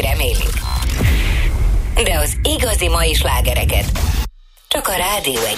remélik. De az igazi mai slágereket csak a Rádió